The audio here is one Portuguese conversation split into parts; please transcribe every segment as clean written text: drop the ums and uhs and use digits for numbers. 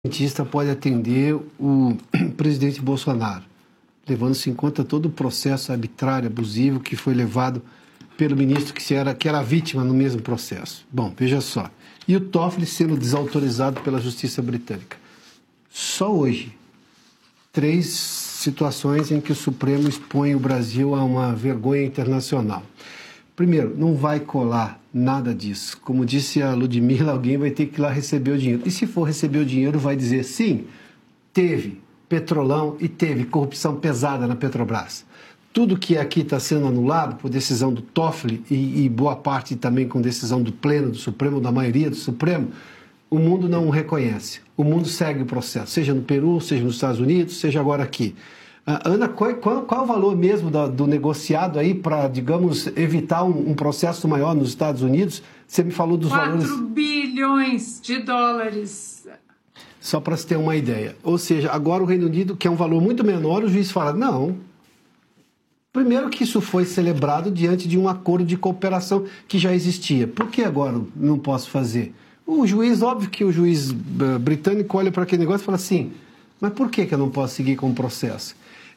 Cientista pode atender o presidente Bolsonaro, levando-se em conta todo o processo arbitrário, abusivo que foi levado pelo ministro que era vítima no mesmo processo. Bom, veja só. E o Toffoli sendo desautorizado pela justiça britânica. Só hoje, 3 situações em que o Supremo expõe o Brasil a uma vergonha internacional. Primeiro, não vai colar nada disso. Como disse a Ludmilla, alguém vai ter que ir lá receber o dinheiro. E se for receber o dinheiro, vai dizer, sim, teve petrolão e teve corrupção pesada na Petrobras. Tudo que aqui está sendo anulado por decisão do Toffoli e boa parte também com decisão do Pleno do Supremo, da maioria do Supremo, o mundo não o reconhece. O mundo segue o processo, seja no Peru, seja nos Estados Unidos, seja agora aqui. Ana, qual é o valor mesmo do negociado aí para, digamos, evitar um processo maior nos Estados Unidos? Você me falou dos valores... 4 bilhões de dólares. Só para se ter uma ideia. Ou seja, agora o Reino Unido, que é um valor muito menor, o juiz fala, não. Primeiro que isso foi celebrado diante de um acordo de cooperação que já existia. Por que agora não posso fazer? O juiz, óbvio que o juiz britânico olha para aquele negócio e fala assim, mas por que eu não posso seguir com o processo?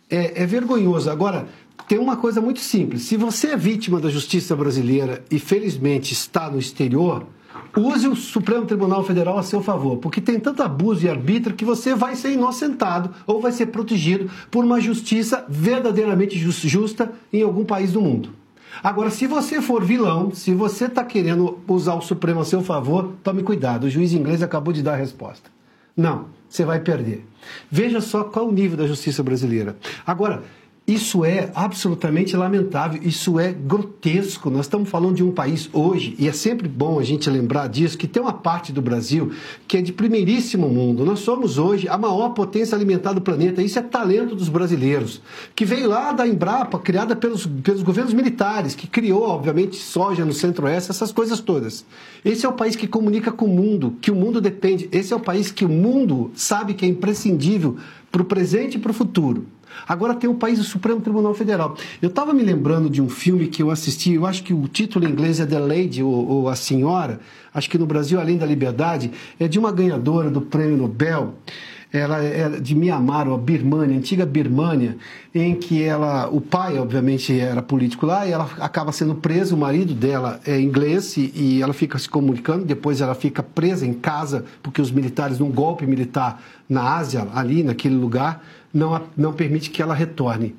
É vergonhoso. Agora, tem uma coisa muito simples. Se você é vítima da justiça brasileira e, felizmente, está no exterior, use o Supremo Tribunal Federal a seu favor, porque tem tanto abuso e arbítrio que você vai ser inocentado ou vai ser protegido por uma justiça verdadeiramente justa em algum país do mundo. Agora, se você for vilão, se você está querendo usar o Supremo a seu favor, tome cuidado. O juiz inglês acabou de dar a resposta. Não, você vai perder. Veja só qual o nível da justiça brasileira. Agora, isso é absolutamente lamentável, isso é grotesco. Nós estamos falando de um país hoje, e é sempre bom a gente lembrar disso, que tem uma parte do Brasil que é de primeiríssimo mundo. Nós somos hoje a maior potência alimentar do planeta. Isso é talento dos brasileiros, que veio lá da Embrapa, criada pelos governos militares, que criou, obviamente, soja no Centro-Oeste, essas coisas todas. Esse é o país que comunica com o mundo, que o mundo depende. Esse é o país que o mundo sabe que é imprescindível para o presente e para o futuro. Agora tem o país do Supremo Tribunal Federal. Eu estava me lembrando de um filme que eu assisti, eu acho que o título em inglês é The Lady, ou A Senhora, acho que no Brasil, Além da Liberdade, é de uma ganhadora do Prêmio Nobel, ela é de Mianmar, ou Birmânia, antiga Birmânia, em que o pai, obviamente, era político lá, e ela acaba sendo presa, o marido dela é inglês, e ela fica se comunicando, depois ela fica presa em casa, porque os militares, num golpe militar na Ásia, ali naquele lugar, não permite que ela retorne.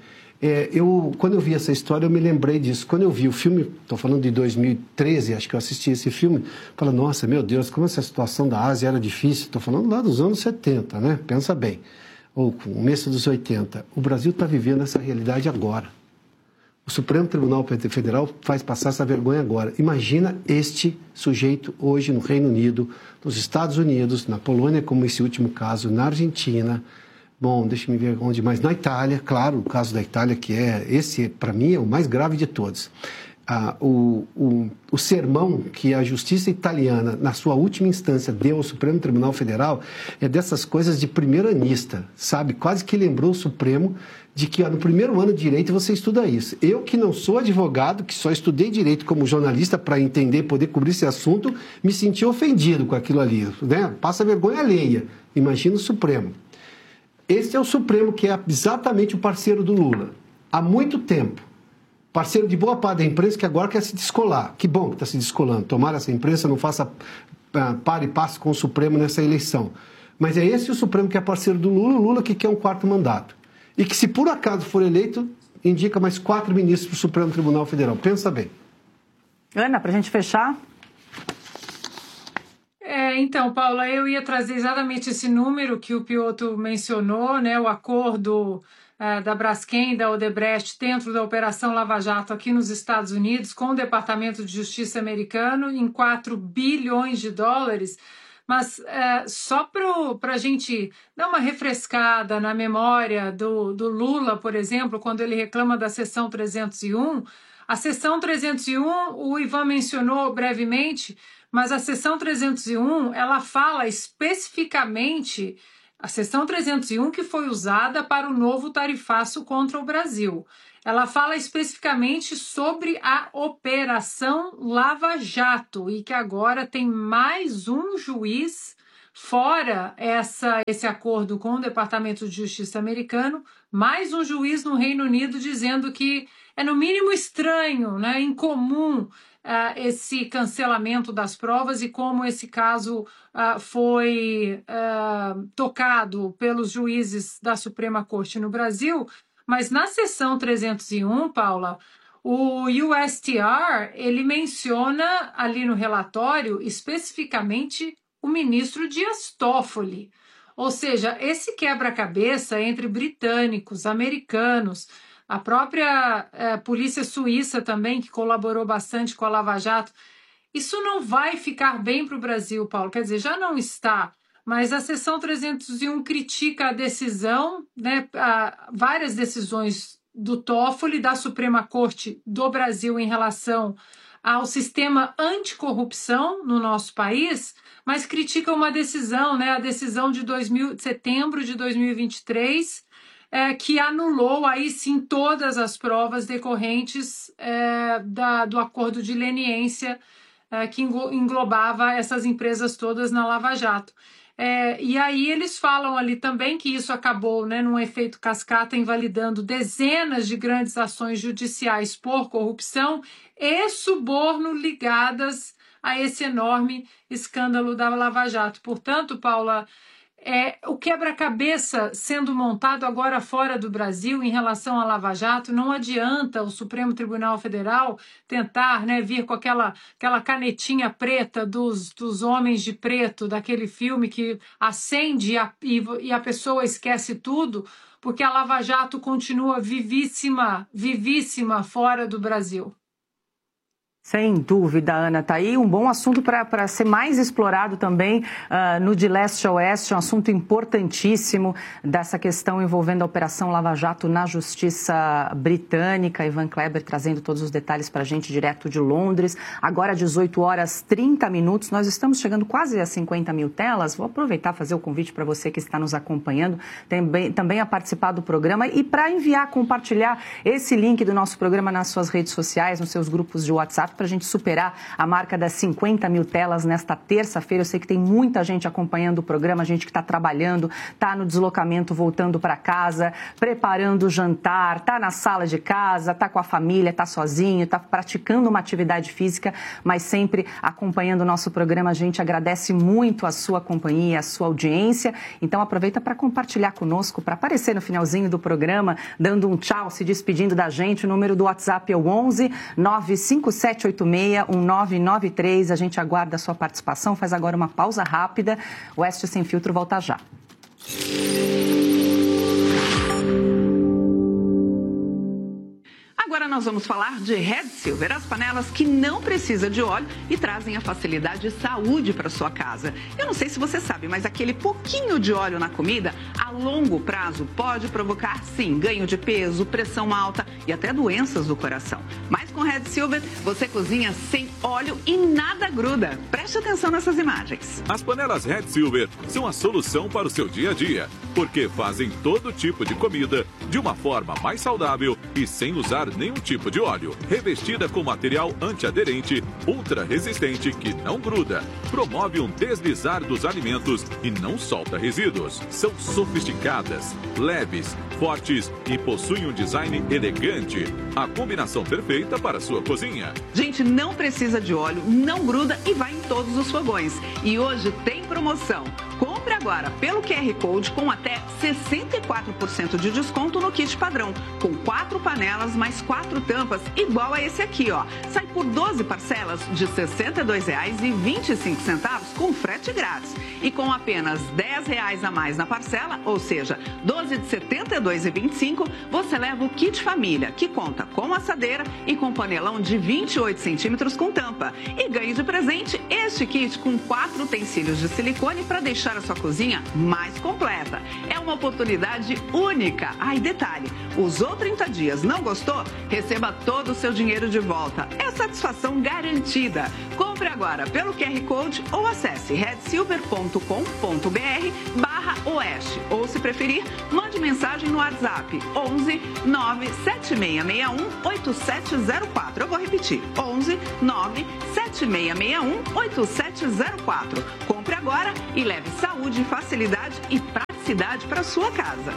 Quando eu vi essa história, eu me lembrei disso. Quando eu vi o filme, estou falando de 2013, acho que eu assisti esse filme, falei, nossa, meu Deus, como essa situação da Ásia era difícil. Estou falando lá dos anos 70, né? Pensa bem. Ou começo dos 80. O Brasil está vivendo essa realidade agora. O Supremo Tribunal Federal faz passar essa vergonha agora. Imagina este sujeito hoje no Reino Unido, nos Estados Unidos, na Polônia, como esse último caso, na Argentina. Bom, deixa eu ver onde mais. Na Itália, claro, o caso da Itália, que esse, para mim, é o mais grave de todos. O sermão que a justiça italiana, na sua última instância, deu ao Supremo Tribunal Federal é dessas coisas de primeiranista, sabe? Quase que lembrou o Supremo de que no primeiro ano de Direito você estuda isso. Eu, que não sou advogado, que só estudei Direito como jornalista para entender, poder cobrir esse assunto, me senti ofendido com aquilo ali, né? Passa vergonha alheia. Imagina o Supremo. Esse é o Supremo, que é exatamente o parceiro do Lula, há muito tempo. Parceiro de boa parte da imprensa que agora quer se descolar. Que bom que está se descolando. Tomara essa imprensa não faça pare e passe com o Supremo nessa eleição. Mas é esse o Supremo que é parceiro do Lula, o Lula que quer um 4º mandato. E que, se por acaso for eleito, indica mais 4 ministros para o Supremo Tribunal Federal. Pensa bem. Ana, para a gente fechar... Então, Paula, eu ia trazer exatamente esse número que o Piotr mencionou, né, o acordo da Braskem e da Odebrecht dentro da Operação Lava Jato aqui nos Estados Unidos com o Departamento de Justiça americano em 4 bilhões de dólares. Mas só para a gente dar uma refrescada na memória do Lula, por exemplo, quando ele reclama da seção 301, a seção 301, o Ivan mencionou brevemente, mas a seção 301, ela fala especificamente, a seção 301 que foi usada para o novo tarifaço contra o Brasil. Ela fala especificamente sobre a Operação Lava Jato e que agora tem mais um juiz Fora esse acordo com o Departamento de Justiça americano, mais um juiz no Reino Unido dizendo que é no mínimo estranho, né, incomum, esse cancelamento das provas e como esse caso foi tocado pelos juízes da Suprema Corte no Brasil. Mas na seção 301, Paula, o USTR, ele menciona ali no relatório especificamente o ministro Dias Toffoli. Ou seja, esse quebra-cabeça entre britânicos, americanos, a própria polícia suíça também, que colaborou bastante com a Lava Jato, isso não vai ficar bem para o Brasil, Paulo. Quer dizer, já não está, mas a seção 301 critica a decisão, né, várias decisões do Toffoli, da Suprema Corte do Brasil em relação ao sistema anticorrupção no nosso país, mas critica uma decisão, né, a decisão de setembro de 2023, que anulou aí sim todas as provas decorrentes do acordo de leniência que englobava essas empresas todas na Lava Jato. E aí eles falam ali também que isso acabou, né, num efeito cascata, invalidando dezenas de grandes ações judiciais por corrupção e suborno ligadas a esse enorme escândalo da Lava Jato. Portanto, Paula, o quebra-cabeça sendo montado agora fora do Brasil em relação à Lava Jato, não adianta o Supremo Tribunal Federal tentar, né, vir com aquela canetinha preta dos homens de preto, daquele filme que acende e a pessoa esquece tudo, porque a Lava Jato continua vivíssima fora do Brasil. Sem dúvida, Ana, tá aí um bom assunto para ser mais explorado também no De Leste a Oeste, um assunto importantíssimo dessa questão envolvendo a Operação Lava Jato na Justiça Britânica. Ivan Kleber trazendo todos os detalhes para a gente direto de Londres. Agora, 18h30, nós estamos chegando quase a 50 mil telas. Vou aproveitar e fazer o convite para você que está nos acompanhando também a participar do programa e para compartilhar esse link do nosso programa nas suas redes sociais, nos seus grupos de WhatsApp, para a gente superar a marca das 50 mil telas nesta terça-feira. Eu sei que tem muita gente acompanhando o programa, gente que está trabalhando, está no deslocamento, voltando para casa, preparando o jantar, está na sala de casa, está com a família, está sozinho, está praticando uma atividade física, mas sempre acompanhando o nosso programa. A gente agradece muito a sua companhia, a sua audiência. Então aproveita para compartilhar conosco, para aparecer no finalzinho do programa, dando um tchau, se despedindo da gente. O número do WhatsApp é o 11 957 861993. A gente aguarda a sua participação. Faz agora uma pausa rápida. Oeste Sem Filtro volta já. Agora nós vamos falar de Red Silver, as panelas que não precisam de óleo e trazem a facilidade e saúde para sua casa. Eu não sei se você sabe, mas aquele pouquinho de óleo na comida, a longo prazo, pode provocar, sim, ganho de peso, pressão alta e até doenças do coração. Mas com Red Silver, você cozinha sem óleo e nada gruda. Preste atenção nessas imagens. As panelas Red Silver são a solução para o seu dia a dia, porque fazem todo tipo de comida de uma forma mais saudável e sem usar nenhum tipo de óleo. Revestida com material antiaderente, ultra resistente que não gruda, promove um deslizar dos alimentos e não solta resíduos. São sofisticadas, leves, fortes e possuem um design elegante. A combinação perfeita para a sua cozinha. Gente, não precisa de óleo, não gruda e vai em todos os fogões. E hoje tem promoção. Compre agora pelo QR Code com até 64% de desconto no kit padrão, com 4 panelas mais 4 tampas, igual a esse aqui, ó. Sai por 12 parcelas de R$ 62,25 com frete grátis. E com apenas R$ 10 a mais na parcela, ou seja, 12 de R$ 72,25, você leva o kit família, que conta com assadeira e com panelão de 28 centímetros com tampa. E ganhe de presente este kit com 4 utensílios de silicone para deixar a sua cozinha cozinha mais completa. É uma oportunidade única. E detalhe, usou 30 dias, não gostou? Receba todo o seu dinheiro de volta. É satisfação garantida. Compre agora pelo QR Code ou acesse redsilver.com.br/oeste. Ou, se preferir, mande mensagem no WhatsApp 11 97661 8704. Eu vou repetir, 11 97661 8704. Compre agora e leve saúde, facilidade e praticidade para sua casa.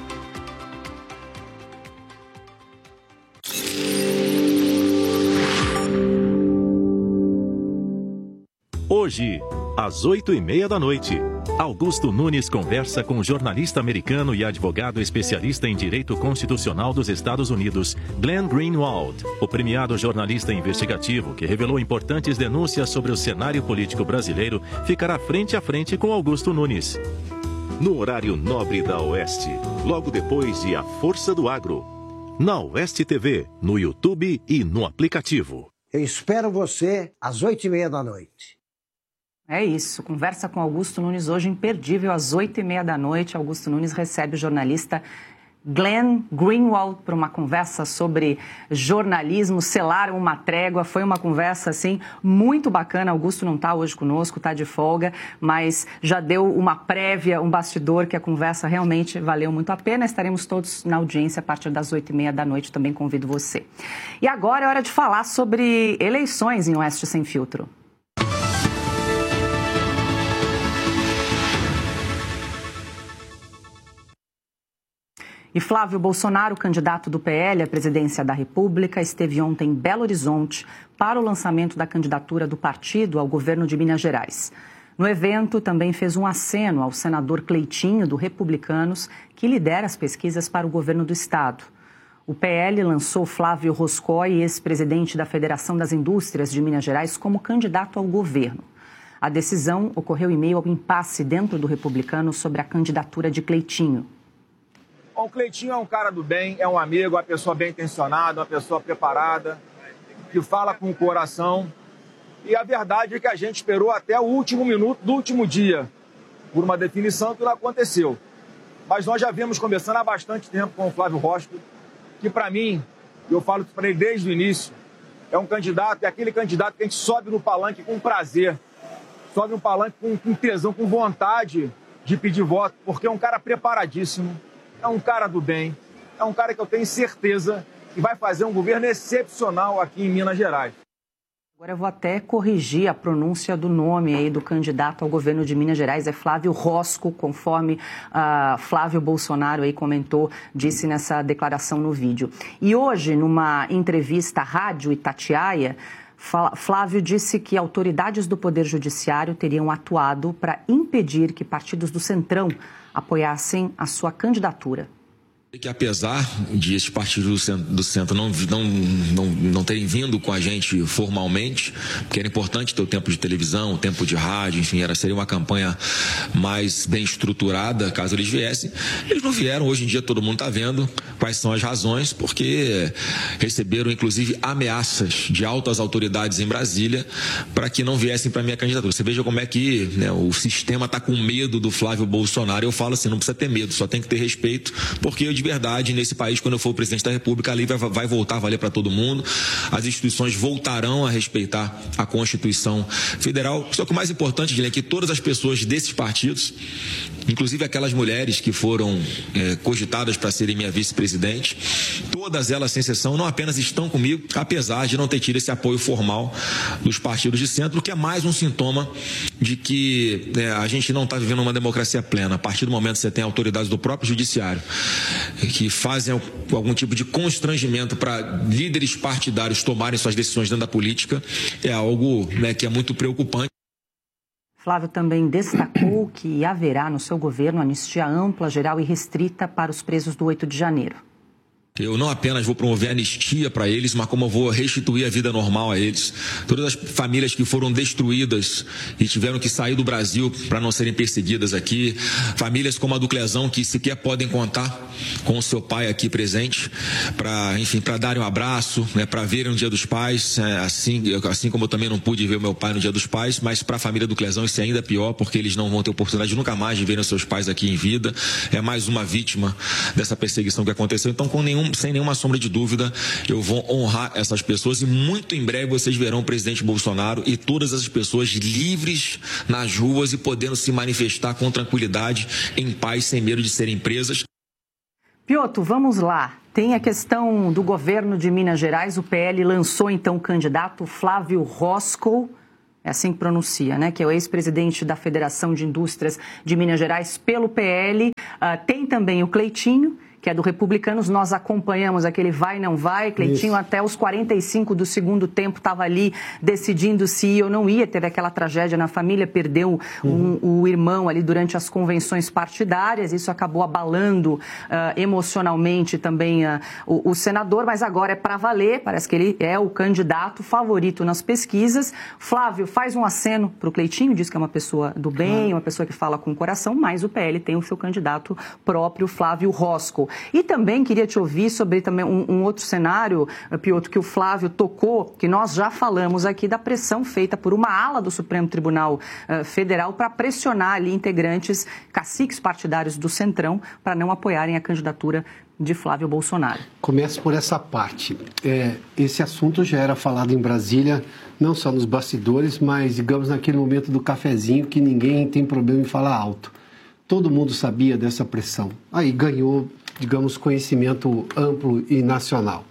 Hoje, às 20h30, Augusto Nunes conversa com o jornalista americano e advogado especialista em direito constitucional dos Estados Unidos, Glenn Greenwald, o premiado jornalista investigativo que revelou importantes denúncias sobre o cenário político brasileiro, ficará frente a frente com Augusto Nunes. No horário nobre da Oeste, logo depois de A Força do Agro. Na Oeste TV, no YouTube e no aplicativo. Eu espero você às 20h30. É isso, conversa com Augusto Nunes hoje, imperdível, às 20h30. Augusto Nunes recebe o jornalista Glenn Greenwald para uma conversa sobre jornalismo, selaram uma trégua, foi uma conversa assim muito bacana. Augusto não está hoje conosco, está de folga, mas já deu uma prévia, um bastidor que a conversa realmente valeu muito a pena. Estaremos todos na audiência a partir das 20h30, também convido você. E agora é hora de falar sobre eleições em Oeste Sem Filtro. E Flávio Bolsonaro, candidato do PL à presidência da República, esteve ontem em Belo Horizonte para o lançamento da candidatura do partido ao governo de Minas Gerais. No evento, também fez um aceno ao senador Cleitinho, do Republicanos, que lidera as pesquisas para o governo do estado. O PL lançou Flávio Roscoe, ex-presidente da Federação das Indústrias de Minas Gerais, como candidato ao governo. A decisão ocorreu em meio ao impasse dentro do Republicanos sobre a candidatura de Cleitinho. O Cleitinho é um cara do bem, é um amigo, uma pessoa bem intencionada, uma pessoa preparada, que fala com o coração. E a verdade é que a gente esperou até o último minuto do último dia por uma definição que não aconteceu. Mas nós já viemos conversando há bastante tempo com o Flávio Roscoe, que para mim, eu falo para ele desde o início, é um candidato, é aquele candidato que a gente sobe no palanque com prazer, sobe no palanque com tesão, com vontade de pedir voto, porque é um cara preparadíssimo. É um cara do bem, é um cara que eu tenho certeza que vai fazer um governo excepcional aqui em Minas Gerais. Agora eu vou até corrigir a pronúncia do nome aí do candidato ao governo de Minas Gerais, é Flávio Roscoe, conforme Flávio Bolsonaro aí comentou, disse nessa declaração no vídeo. E hoje, numa entrevista à Rádio Itatiaia, Flávio disse que autoridades do Poder Judiciário teriam atuado para impedir que partidos do Centrão apoiassem a sua candidatura. Que apesar de esses partidos do centro não terem vindo com a gente formalmente, porque era importante ter o tempo de televisão, o tempo de rádio, enfim, seria uma campanha mais bem estruturada caso eles viessem. Eles não vieram, hoje em dia todo mundo está vendo quais são as razões, porque receberam inclusive ameaças de altas autoridades em Brasília para que não viessem para a minha candidatura. Você veja como é que o sistema está com medo do Flávio Bolsonaro. Eu falo assim, não precisa ter medo, só tem que ter respeito, porque eu de verdade, nesse país, quando eu for o presidente da República, a lei vai voltar a valer para todo mundo, as instituições voltarão a respeitar a Constituição Federal. Só que o mais importante, Guilherme, é que todas as pessoas desses partidos, inclusive aquelas mulheres que foram cogitadas para serem minha vice-presidente, todas elas, sem exceção, não apenas estão comigo, apesar de não ter tido esse apoio formal dos partidos de centro, que é mais um sintoma de que a gente não está vivendo uma democracia plena. A partir do momento que você tem autoridades do próprio judiciário que fazem algum tipo de constrangimento para líderes partidários tomarem suas decisões dentro da política, é algo que é muito preocupante. Flávio também destacou que haverá no seu governo anistia ampla, geral e restrita para os presos do 8 de janeiro. Eu não apenas vou promover anistia para eles, mas como eu vou restituir a vida normal a eles. Todas as famílias que foram destruídas e tiveram que sair do Brasil para não serem perseguidas aqui. Famílias como a do Clezão, que sequer podem contar com o seu pai aqui presente, para darem um abraço, né, para verem o Dia dos Pais, assim como eu também não pude ver o meu pai no Dia dos Pais, mas para a família do Clezão isso é ainda pior, porque eles não vão ter oportunidade nunca mais de verem os seus pais aqui em vida. É mais uma vítima dessa perseguição que aconteceu. Então, sem nenhuma sombra de dúvida, eu vou honrar essas pessoas e muito em breve vocês verão o presidente Bolsonaro e todas essas pessoas livres nas ruas e podendo se manifestar com tranquilidade, em paz, sem medo de serem presas. Piotr, vamos lá. Tem a questão do governo de Minas Gerais. O PL lançou então o candidato Flávio Roscoe, é assim que pronuncia, né? Que é o ex-presidente da Federação de Indústrias de Minas Gerais pelo PL. Tem também o Cleitinho, que é do Republicanos. Nós acompanhamos aquele vai, não vai. Cleitinho, isso, até os 45 do segundo tempo, estava ali decidindo se ia ou não ia. Teve aquela tragédia na família, perdeu o irmão ali durante as convenções partidárias. Isso acabou abalando emocionalmente também o senador, mas agora é para valer. Parece que ele é o candidato favorito nas pesquisas. Flávio faz um aceno para o Cleitinho, diz que é uma pessoa do bem, uma pessoa que fala com o coração, mas o PL tem o seu candidato próprio, Flávio Roscoe. E também queria te ouvir sobre também um outro cenário, Piotr, que o Flávio tocou, que nós já falamos aqui, da pressão feita por uma ala do Supremo Tribunal Federal para pressionar ali integrantes, caciques partidários do Centrão, para não apoiarem a candidatura de Flávio Bolsonaro. Começo por essa parte. Esse assunto já era falado em Brasília, não só nos bastidores, mas, digamos, naquele momento do cafezinho, que ninguém tem problema em falar alto. Todo mundo sabia dessa pressão. Aí ganhou, digamos, conhecimento amplo e nacional.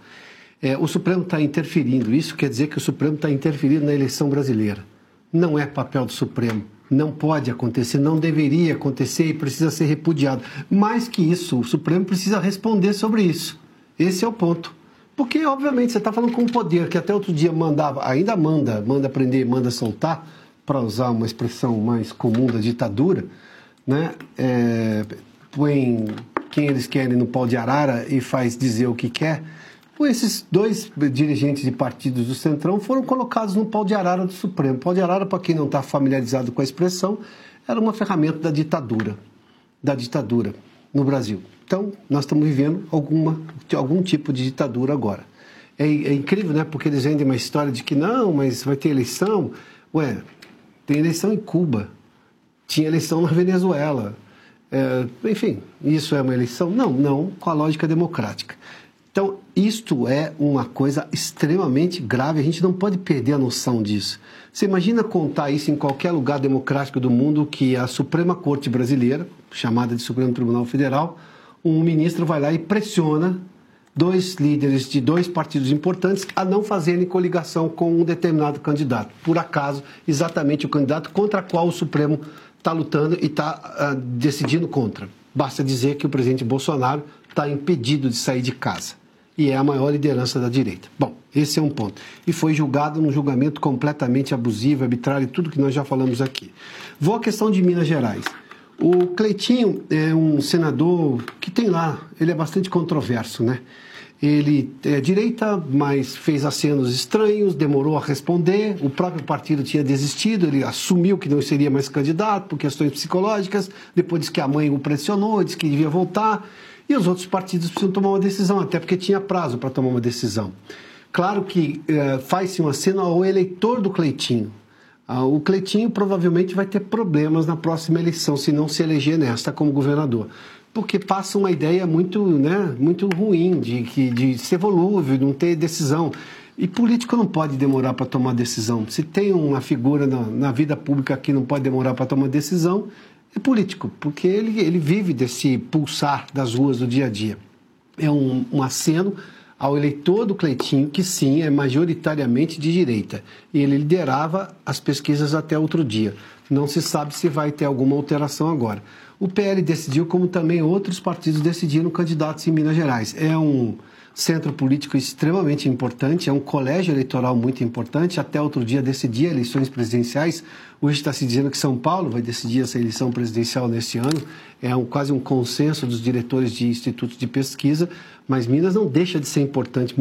O Supremo está interferindo. Isso quer dizer que o Supremo está interferindo na eleição brasileira. Não é papel do Supremo. Não pode acontecer, não deveria acontecer e precisa ser repudiado. Mais que isso, o Supremo precisa responder sobre isso. Esse é o ponto. Porque, obviamente, você está falando com um poder que até outro dia mandava, ainda manda prender, manda soltar, para usar uma expressão mais comum da ditadura, né? Põe quem eles querem no pau de arara e faz dizer o que quer. Esses dois dirigentes de partidos do Centrão foram colocados no pau de arara do Supremo. Pau de arara, para quem não está familiarizado com a expressão, era uma ferramenta da ditadura no Brasil. Então, nós estamos vivendo algum tipo de ditadura agora. É incrível, né? Porque eles vendem uma história de que não, mas vai ter eleição. Tem eleição em Cuba. Tinha eleição na Venezuela. Enfim, isso é uma eleição? Não, com a lógica democrática. Então, isto é uma coisa extremamente grave, a gente não pode perder a noção disso. Você imagina contar isso em qualquer lugar democrático do mundo, que a Suprema Corte Brasileira, chamada de Supremo Tribunal Federal, um ministro vai lá e pressiona dois líderes de dois partidos importantes a não fazerem coligação com um determinado candidato. Por acaso, exatamente o candidato contra o qual o Supremo está lutando e está decidindo contra. Basta dizer que o presidente Bolsonaro está impedido de sair de casa. E é a maior liderança da direita. Bom, esse é um ponto. E foi julgado num julgamento completamente abusivo, arbitrário, tudo que nós já falamos aqui. Vou à questão de Minas Gerais. O Cleitinho é um senador que tem lá, ele é bastante controverso, né? Ele é direita, mas fez acenos estranhos, demorou a responder, o próprio partido tinha desistido, ele assumiu que não seria mais candidato por questões psicológicas, depois disse que a mãe o pressionou, disse que devia voltar, e os outros partidos precisam tomar uma decisão, até porque tinha prazo para tomar uma decisão. Claro que faz-se um aceno ao eleitor do Cleitinho. O Cleitinho provavelmente vai ter problemas na próxima eleição, se não se eleger nesta como governador. Porque passa uma ideia muito ruim de ser volúvel, não ter decisão. E político não pode demorar para tomar decisão. Se tem uma figura na vida pública que não pode demorar para tomar decisão, é político, porque ele vive desse pulsar das ruas do dia a dia. É um aceno ao eleitor do Cleitinho, que sim, é majoritariamente de direita. E ele liderava as pesquisas até outro dia. Não se sabe se vai ter alguma alteração agora. O PL decidiu, como também outros partidos decidiram candidatos em Minas Gerais. É centro político extremamente importante, é um colégio eleitoral muito importante. Até outro dia decidia eleições presidenciais. Hoje está se dizendo que São Paulo vai decidir essa eleição presidencial neste ano. É quase um consenso dos diretores de institutos de pesquisa, mas Minas não deixa de ser importante.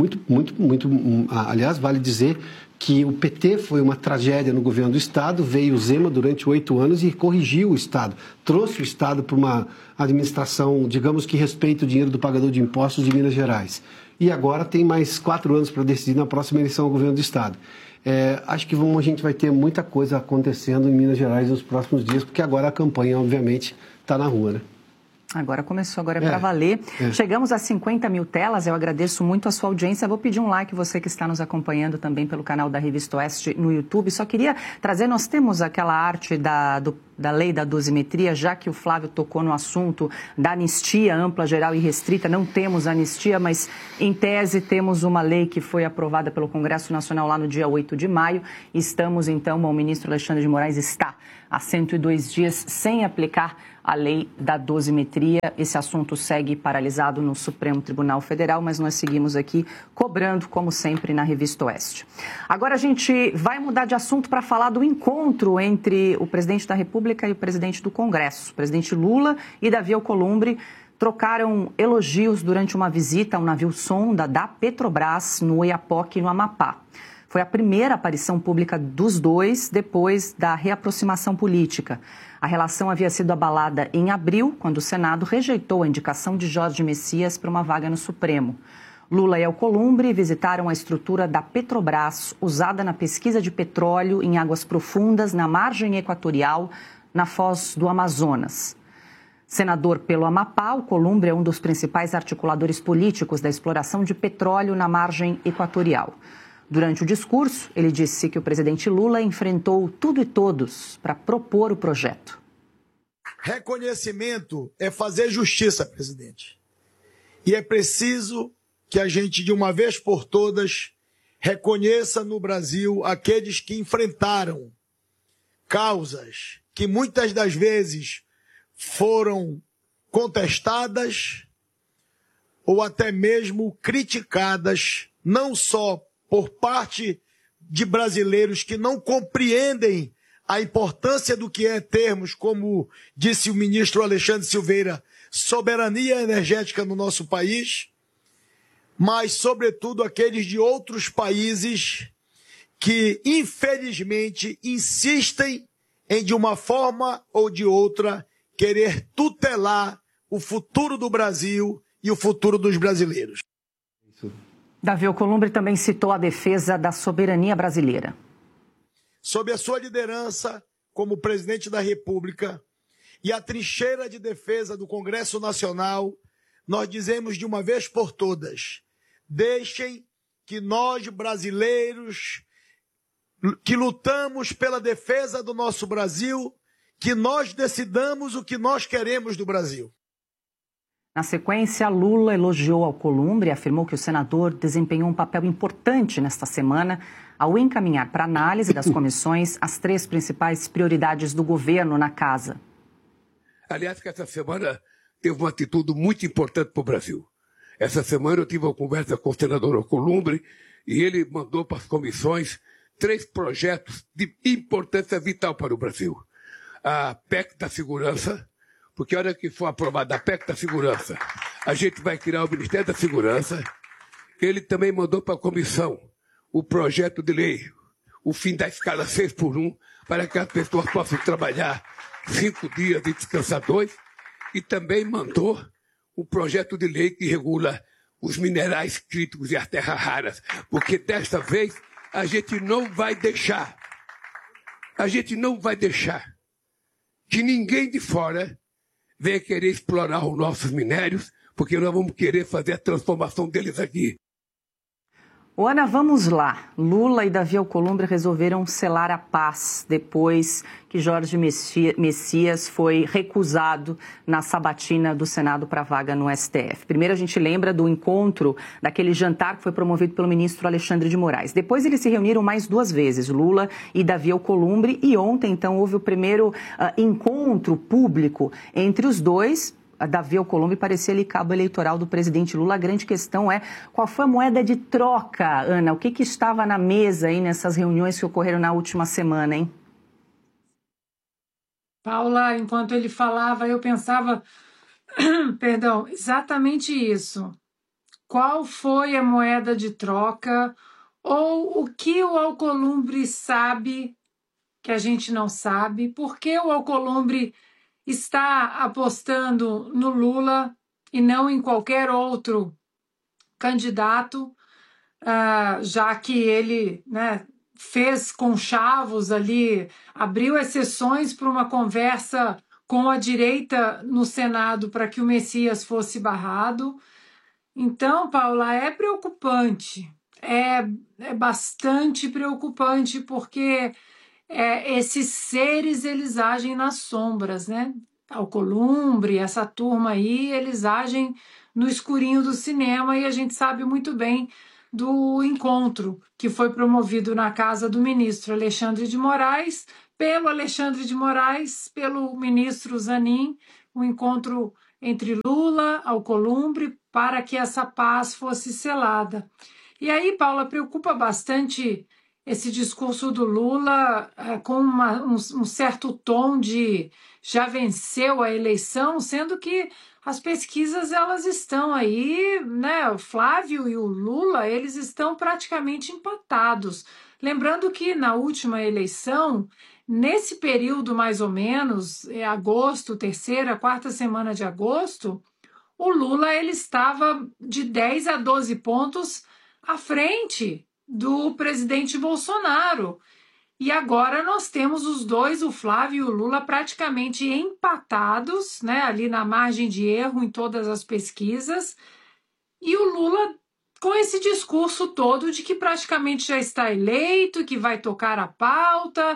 Aliás, vale dizer que o PT foi uma tragédia no governo do Estado, veio o Zema durante 8 anos e corrigiu o Estado, trouxe o Estado para uma administração, digamos que respeita o dinheiro do pagador de impostos de Minas Gerais. E agora tem mais 4 anos para decidir na próxima eleição ao governo do Estado. Acho que a gente vai ter muita coisa acontecendo em Minas Gerais nos próximos dias, porque agora a campanha, obviamente, está na rua, né? Agora começou, agora é para valer. Chegamos a 50 mil telas, eu agradeço muito a sua audiência. Vou pedir um like, você que está nos acompanhando também pelo canal da Revista Oeste no YouTube. Só queria trazer, nós temos aquela arte da lei da dosimetria, já que o Flávio tocou no assunto da anistia ampla, geral e restrita. Não temos anistia, mas em tese temos uma lei que foi aprovada pelo Congresso Nacional lá no dia 8 de maio. Estamos então, o ministro Alexandre de Moraes está há 102 dias sem aplicar a lei da dosimetria. Esse assunto segue paralisado no Supremo Tribunal Federal, mas nós seguimos aqui cobrando, como sempre, na Revista Oeste. Agora a gente vai mudar de assunto para falar do encontro entre o presidente da República e o presidente do Congresso. O presidente Lula e Davi Alcolumbre trocaram elogios durante uma visita a um navio sonda da Petrobras no Oiapoque, no Amapá. Foi a primeira aparição pública dos dois depois da reaproximação política. A relação havia sido abalada em abril, quando o Senado rejeitou a indicação de Jorge Messias para uma vaga no Supremo. Lula e Alcolumbre visitaram a estrutura da Petrobras, usada na pesquisa de petróleo em águas profundas na margem equatorial, na foz do Amazonas. Senador pelo Amapá, Alcolumbre é um dos principais articuladores políticos da exploração de petróleo na margem equatorial. Durante o discurso, ele disse que o presidente Lula enfrentou tudo e todos para propor o projeto. Reconhecimento é fazer justiça, presidente. E é preciso que a gente, de uma vez por todas, reconheça no Brasil aqueles que enfrentaram causas que muitas das vezes foram contestadas ou até mesmo criticadas, não só por parte de brasileiros que não compreendem a importância do que é termos, como disse o ministro Alexandre Silveira, soberania energética no nosso país, mas, sobretudo, aqueles de outros países que, infelizmente, insistem em, de uma forma ou de outra, querer tutelar o futuro do Brasil e o futuro dos brasileiros. Davi Alcolumbre também citou a defesa da soberania brasileira. Sob a sua liderança como presidente da República e a trincheira de defesa do Congresso Nacional, nós dizemos de uma vez por todas, deixem que nós, brasileiros, que lutamos pela defesa do nosso Brasil, que nós decidamos o que nós queremos do Brasil. Na sequência, Lula elogiou Alcolumbre e afirmou que o senador desempenhou um papel importante nesta semana ao encaminhar para análise das comissões as 3 principais prioridades do governo na casa. Aliás, que essa semana teve uma atitude muito importante para o Brasil. Essa semana eu tive uma conversa com o senador Alcolumbre e ele mandou para as comissões 3 projetos de importância vital para o Brasil. A PEC da Segurança, porque a hora que for aprovada a PEC da Segurança, a gente vai criar o Ministério da Segurança. Ele também mandou para a comissão o projeto de lei, o fim da escala 6x1, para que as pessoas possam trabalhar 5 dias e descansar 2. E também mandou o projeto de lei que regula os minerais críticos e as terras raras, porque desta vez a gente não vai deixar que ninguém de fora venha querer explorar os nossos minérios, porque nós vamos querer fazer a transformação deles aqui. Ana, vamos lá. Lula e Davi Alcolumbre resolveram selar a paz depois que Jorge Messias foi recusado na sabatina do Senado para a vaga no STF. Primeiro a gente lembra do encontro, daquele jantar que foi promovido pelo ministro Alexandre de Moraes. Depois eles se reuniram mais 2 vezes, Lula e Davi Alcolumbre, e ontem então houve o primeiro encontro público entre os dois, Davi Alcolumbre parecia ali cabo eleitoral do presidente Lula. A grande questão é qual foi a moeda de troca, Ana? O que estava na mesa aí nessas reuniões que ocorreram na última semana, hein? Paula, enquanto ele falava, eu pensava, perdão, exatamente isso. Qual foi a moeda de troca ou o que o Alcolumbre sabe que a gente não sabe? Por que o Alcolumbre está apostando no Lula e não em qualquer outro candidato, já que ele, né, fez conchavos ali, abriu exceções para uma conversa com a direita no Senado para que o Messias fosse barrado. Então, Paula, é preocupante, é bastante preocupante, porque esses seres, eles agem nas sombras, né? Alcolumbre, essa turma aí, eles agem no escurinho do cinema, e a gente sabe muito bem do encontro que foi promovido na casa do ministro Alexandre de Moraes, pelo ministro Zanin, um encontro entre Lula, Alcolumbre, para que essa paz fosse selada. E aí, Paula, preocupa bastante esse discurso do Lula com um certo tom de já venceu a eleição, sendo que as pesquisas, elas estão aí, né? O Flávio e o Lula, eles estão praticamente empatados. Lembrando que na última eleição, nesse período mais ou menos, agosto, terceira, quarta semana de agosto, o Lula, ele estava de 10 a 12 pontos à frente do presidente Bolsonaro. E agora nós temos os dois, o Flávio e o Lula, praticamente empatados, né, ali na margem de erro em todas as pesquisas. E o Lula com esse discurso todo de que praticamente já está eleito, que vai tocar a pauta.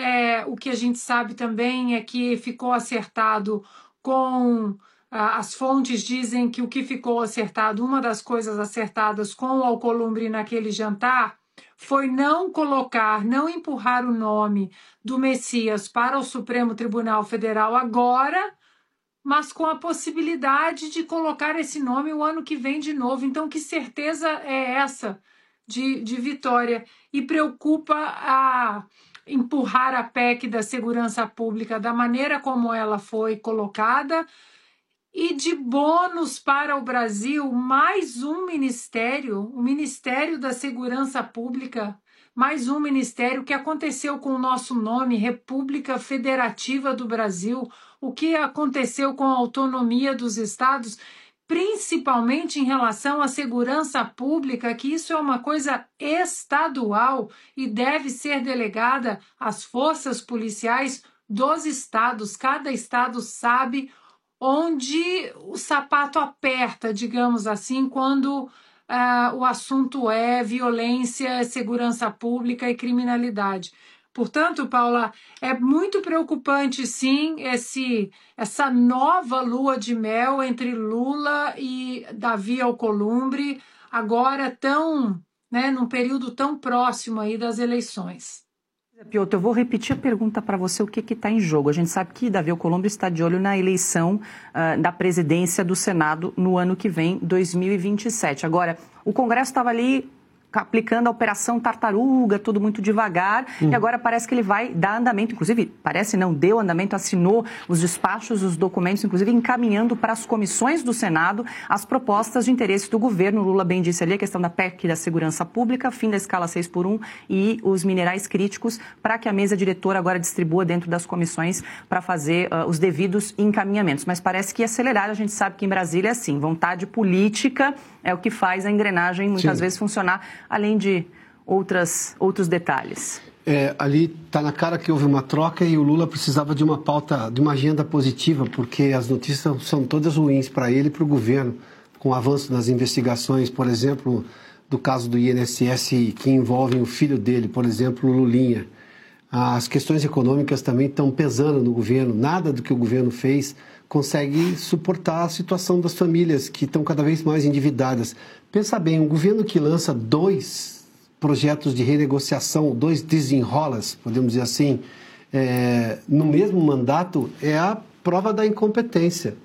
O que a gente sabe também é que ficou acertado com... As fontes dizem que o que ficou acertado, uma das coisas acertadas com o Alcolumbre naquele jantar, foi não empurrar o nome do Messias para o Supremo Tribunal Federal agora, mas com a possibilidade de colocar esse nome o ano que vem de novo. Então, que certeza é essa de vitória? E preocupa a empurrar a PEC da segurança pública da maneira como ela foi colocada, e de bônus para o Brasil, mais um ministério, o Ministério da Segurança Pública, mais um ministério. Que aconteceu com o nosso nome, República Federativa do Brasil, o que aconteceu com a autonomia dos estados, principalmente em relação à segurança pública, que isso é uma coisa estadual e deve ser delegada às forças policiais dos estados. Cada estado sabe onde o sapato aperta, digamos assim, quando o assunto é violência, segurança pública e criminalidade. Portanto, Paula, é muito preocupante, sim, essa nova lua de mel entre Lula e Davi Alcolumbre, agora num período tão próximo aí das eleições. Piotr, eu vou repetir a pergunta para você, o que está em jogo. A gente sabe que Davi Alcolumbre está de olho na eleição da presidência do Senado no ano que vem, 2027. Agora, o Congresso estava ali aplicando a Operação Tartaruga, tudo muito devagar, e agora parece que ele vai dar andamento, inclusive, deu andamento, assinou os despachos, os documentos, inclusive encaminhando para as comissões do Senado as propostas de interesse do governo. Lula bem disse ali a questão da PEC da segurança pública, fim da escala 6x1 e os minerais críticos, para que a mesa diretora agora distribua dentro das comissões para fazer os devidos encaminhamentos. Mas parece que acelerar, a gente sabe que em Brasília é assim, vontade política é o que faz a engrenagem muitas vezes funcionar, além de outros detalhes. Ali está na cara que houve uma troca e o Lula precisava de uma pauta, de uma agenda positiva, porque as notícias são todas ruins para ele e para o governo, com o avanço das investigações, por exemplo, do caso do INSS que envolvem o filho dele, por exemplo, o Lulinha. As questões econômicas também estão pesando no governo, nada do que o governo fez consegue suportar a situação das famílias que estão cada vez mais endividadas. Pensa bem, um governo que lança 2 projetos de renegociação, 2 desenrolas, podemos dizer assim, no mesmo mandato, é a prova da incompetência.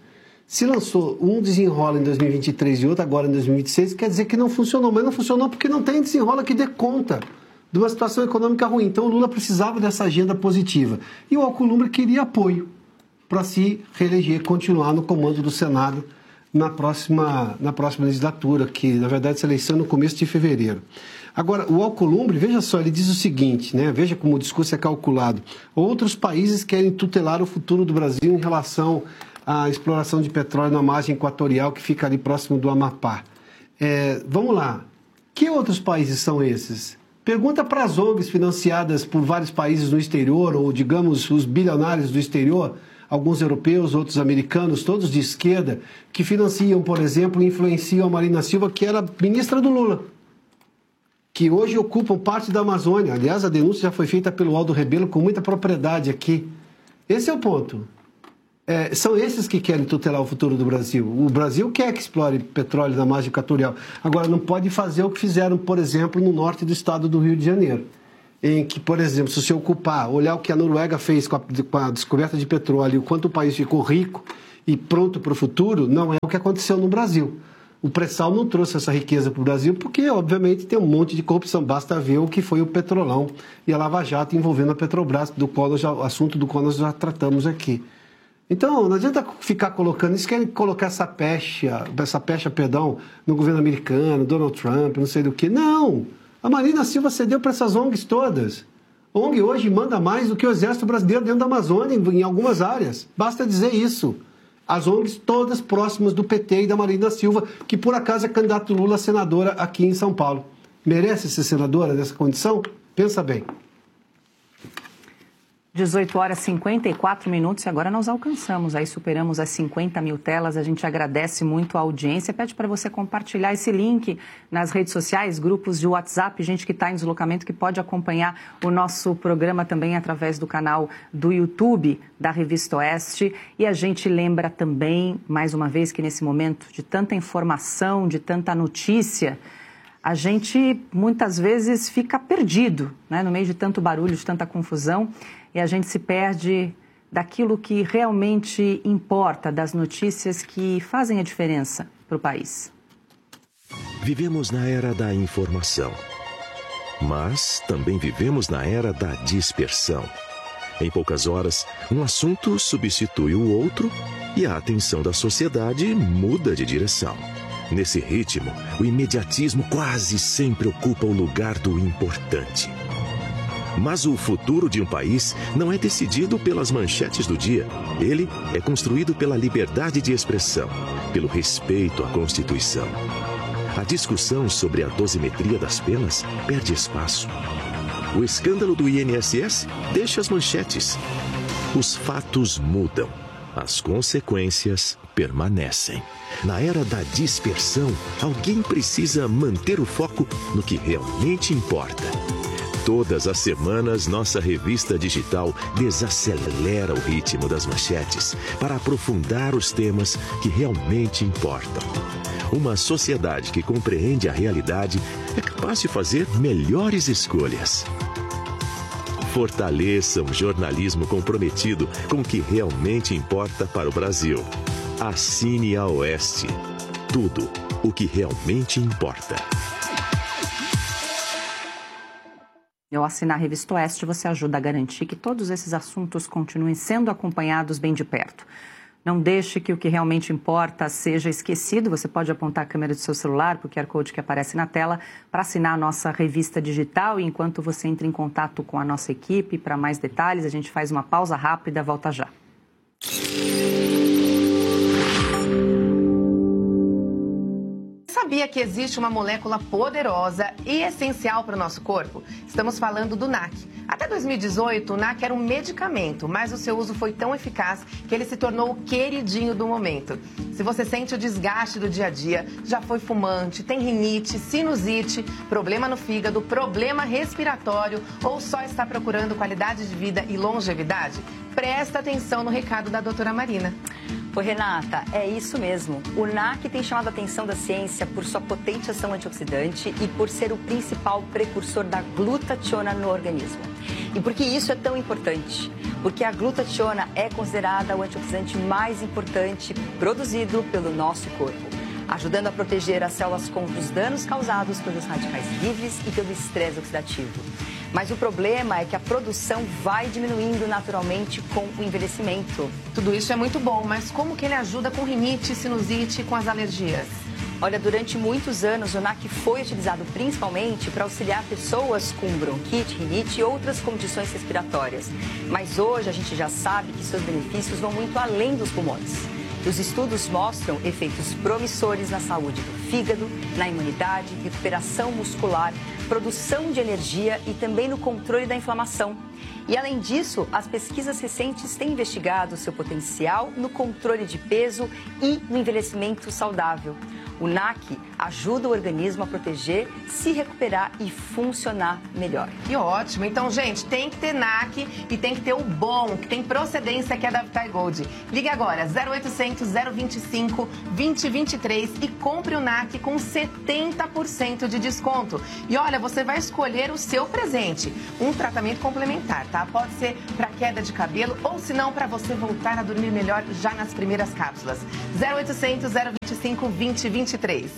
Se lançou um desenrola em 2023 e outro agora em 2026, quer dizer que não funcionou. Mas não funcionou porque não tem desenrola que dê conta de uma situação econômica ruim. Então o Lula precisava dessa agenda positiva. E o Alcolumbre queria apoio para se reeleger, continuar no comando do Senado na próxima legislatura, que na verdade essa eleição é no começo de fevereiro. Agora, o Alcolumbre, veja só, ele diz o seguinte, né? Veja como o discurso é calculado. Outros países querem tutelar o futuro do Brasil em relação à exploração de petróleo na margem equatorial que fica ali próximo do Amapá. Vamos lá. Que outros países são esses? Pergunta para as ONGs financiadas por vários países no exterior, ou digamos os bilionários do exterior, alguns europeus, outros americanos, todos de esquerda, que financiam, por exemplo, e influenciam a Marina Silva, que era ministra do Lula, que hoje ocupam parte da Amazônia. Aliás, a denúncia já foi feita pelo Aldo Rebelo com muita propriedade aqui. Esse é o ponto. São esses que querem tutelar o futuro do Brasil. O Brasil quer que explore petróleo na margem equatorial. Agora, não pode fazer o que fizeram, por exemplo, no norte do estado do Rio de Janeiro, em que, por exemplo, se você olhar o que a Noruega fez com a descoberta de petróleo, o quanto o país ficou rico e pronto para o futuro, não é o que aconteceu no Brasil. O pré-sal não trouxe essa riqueza para o Brasil porque, obviamente, tem um monte de corrupção. Basta ver o que foi o Petrolão e a Lava Jato envolvendo a Petrobras, assunto do qual nós já tratamos aqui. Então, não adianta ficar colocando, eles querem colocar essa pecha, no governo americano, Donald Trump, não sei do que. Não! A Marina Silva cedeu para essas ONGs todas. A ONG hoje manda mais do que o Exército Brasileiro dentro da Amazônia, em algumas áreas. Basta dizer isso. As ONGs todas próximas do PT e da Marina Silva, que por acaso é candidato Lula a senadora aqui em São Paulo. Merece ser senadora nessa condição? Pensa bem. 18 horas e 54 minutos e agora nós alcançamos, aí superamos as 50 mil telas, a gente agradece muito a audiência, pede para você compartilhar esse link nas redes sociais, grupos de WhatsApp, gente que está em deslocamento que pode acompanhar o nosso programa também através do canal do YouTube da Revista Oeste. E a gente lembra também, mais uma vez, que nesse momento de tanta informação, de tanta notícia, a gente muitas vezes fica perdido, né, no meio de tanto barulho, de tanta confusão, e a gente se perde daquilo que realmente importa, das notícias que fazem a diferença para o país. Vivemos na era da informação, mas também vivemos na era da dispersão. Em poucas horas, um assunto substitui o outro e a atenção da sociedade muda de direção. Nesse ritmo, o imediatismo quase sempre ocupa o lugar do importante. Mas o futuro de um país não é decidido pelas manchetes do dia. Ele é construído pela liberdade de expressão, pelo respeito à Constituição. A discussão sobre a dosimetria das penas perde espaço. O escândalo do INSS deixa as manchetes. Os fatos mudam. As consequências permanecem. Na era da dispersão, alguém precisa manter o foco no que realmente importa. Todas as semanas, nossa revista digital desacelera o ritmo das manchetes para aprofundar os temas que realmente importam. Uma sociedade que compreende a realidade é capaz de fazer melhores escolhas. Fortaleça um jornalismo comprometido com o que realmente importa para o Brasil. Assine a Oeste. Tudo o que realmente importa. Ao assinar a Revista Oeste, você ajuda a garantir que todos esses assuntos continuem sendo acompanhados bem de perto. Não deixe que o que realmente importa seja esquecido. Você pode apontar a câmera do seu celular para o QR Code que aparece na tela para assinar a nossa revista digital. E enquanto você entra em contato com a nossa equipe para mais detalhes, a gente faz uma pausa rápida, volta já. Sabia que existe uma molécula poderosa e essencial para o nosso corpo? Estamos falando do NAC. Até 2018, o NAC era um medicamento, mas o seu uso foi tão eficaz que ele se tornou o queridinho do momento. Se você sente o desgaste do dia a dia, já foi fumante, tem rinite, sinusite, problema no fígado, problema respiratório ou só está procurando qualidade de vida e longevidade, presta atenção no recado da doutora Marina. Oi, Renata, é isso mesmo. O NAC tem chamado a atenção da ciência por sua potente ação antioxidante e por ser o principal precursor da glutationa no organismo. E por que isso é tão importante? Porque a glutationa é considerada o antioxidante mais importante produzido pelo nosso corpo, ajudando a proteger as células contra os danos causados pelos radicais livres e pelo estresse oxidativo. Mas o problema é que a produção vai diminuindo naturalmente com o envelhecimento. Tudo isso é muito bom, mas como que ele ajuda com rinite, sinusite e com as alergias? Olha, durante muitos anos o NAC foi utilizado principalmente para auxiliar pessoas com bronquite, rinite e outras condições respiratórias. Mas hoje a gente já sabe que seus benefícios vão muito além dos pulmões. Os estudos mostram efeitos promissores na saúde do fígado, na imunidade, recuperação muscular, produção de energia e também no controle da inflamação. E, além disso, as pesquisas recentes têm investigado seu potencial no controle de peso e no envelhecimento saudável. O NAC ajuda o organismo a proteger, se recuperar e funcionar melhor. Que ótimo! Então, gente, tem que ter NAC e tem que ter o bom, que tem procedência, que é da Vitae Gold. Ligue agora, 0800 025 2023 e compre o NAC com 70% de desconto. E olha, você vai escolher o seu presente, um tratamento complementar, tá? Pode ser para queda de cabelo ou se não, para você voltar a dormir melhor já nas primeiras cápsulas. 0800 025 2023.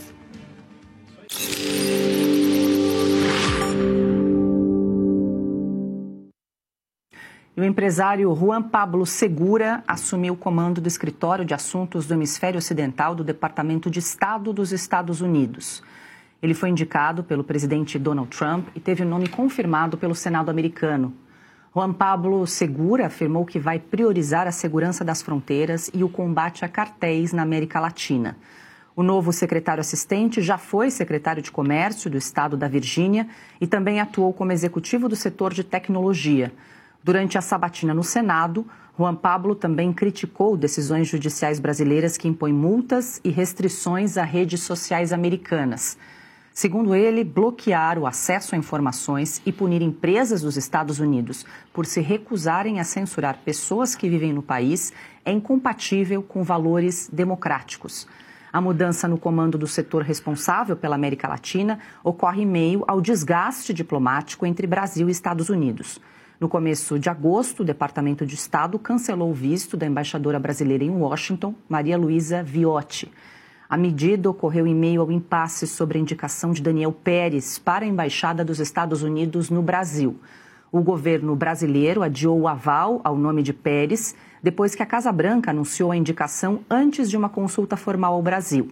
E o empresário Juan Pablo Segura assumiu o comando do Escritório de Assuntos do Hemisfério Ocidental do Departamento de Estado dos Estados Unidos. Ele foi indicado pelo presidente Donald Trump e teve o nome confirmado pelo Senado americano. Juan Pablo Segura afirmou que vai priorizar a segurança das fronteiras e o combate a cartéis na América Latina. O novo secretário assistente já foi secretário de Comércio do estado da Virgínia e também atuou como executivo do setor de tecnologia. Durante a sabatina no Senado, Juan Pablo também criticou decisões judiciais brasileiras que impõem multas e restrições a redes sociais americanas. Segundo ele, bloquear o acesso a informações e punir empresas dos Estados Unidos por se recusarem a censurar pessoas que vivem no país é incompatível com valores democráticos. A mudança no comando do setor responsável pela América Latina ocorre em meio ao desgaste diplomático entre Brasil e Estados Unidos. No começo de agosto, o Departamento de Estado cancelou o visto da embaixadora brasileira em Washington, Maria Luísa Viotti. A medida ocorreu em meio ao impasse sobre a indicação de Daniel Pérez para a Embaixada dos Estados Unidos no Brasil. O governo brasileiro adiou o aval ao nome de Pérez depois que a Casa Branca anunciou a indicação antes de uma consulta formal ao Brasil.